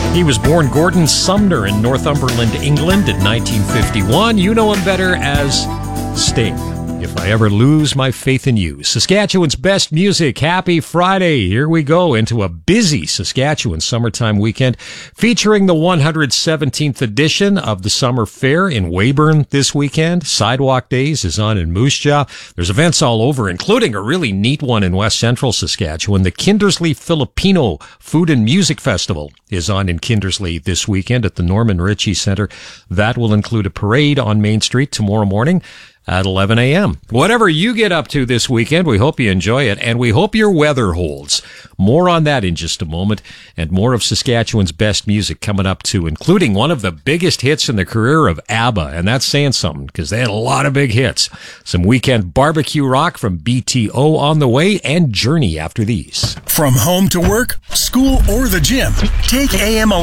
He was born Gordon Sumner in Northumberland, England in 1951. You know him better as Sting. If I Ever Lose My Faith in You. Saskatchewan's best music. Happy Friday. Here we go into a busy Saskatchewan summertime weekend featuring the 117th edition of the Summer Fair in Weyburn this weekend. Sidewalk Days is on in Moose Jaw. There's events all over, including a really neat one in West Central Saskatchewan. The Kindersley Filipino Food and Music Festival is on in Kindersley this weekend at the Norman Ritchie Center. That will include a parade on Main Street tomorrow morning at 11 a.m. Whatever you get up to this weekend, we hope you enjoy it, and we hope your weather holds. More on that in just a moment, and more of Saskatchewan's best music coming up too, including one of the biggest hits in the career of ABBA, and that's saying something, because they had a lot of big hits. Some weekend barbecue rock from BTO on the way, and Journey after these. From home to work, school, or the gym, take AM